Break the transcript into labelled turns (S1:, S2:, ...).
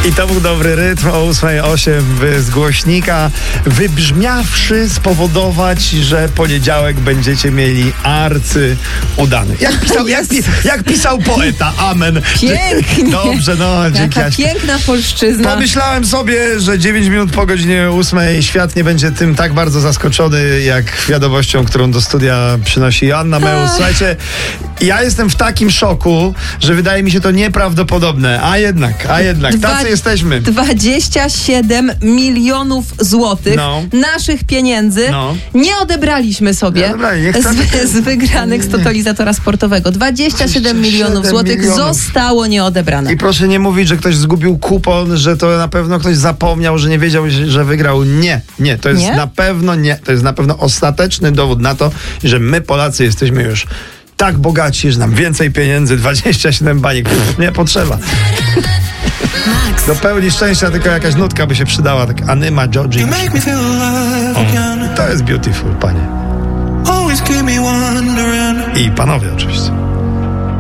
S1: I to był dobry rytm o 8:08 z głośnika, wybrzmiawszy spowodować, że poniedziałek będziecie mieli udany. Jak pisał poeta, amen.
S2: Pięknie.
S1: Dobrze, dzięki.
S2: Jaka piękna polszczyzna.
S1: Pomyślałem sobie, że 9 minut po godzinie 8 świat nie będzie tym tak bardzo zaskoczony, jak wiadomością, którą do studia przynosi Joanna Meus. Słuchajcie, ja jestem w takim szoku, że wydaje mi się to nieprawdopodobne. A jednak, tacy jesteśmy.
S2: 27 milionów złotych naszych pieniędzy nie odebraliśmy sobie z wygranych z totalizatora sportowego. 27 milionów złotych zostało nieodebrane.
S1: I proszę nie mówić, że ktoś zgubił kupon, że to na pewno ktoś zapomniał, że nie wiedział, że wygrał. Nie, to jest na pewno to jest na pewno ostateczny dowód na to, że my Polacy jesteśmy już tak bogaci, że nam więcej pieniędzy, 27 baniek nie potrzeba. Do pełni szczęścia tylko jakaś nutka by się przydała, tak Anyma Joji. To jest beautiful, panie. I panowie oczywiście.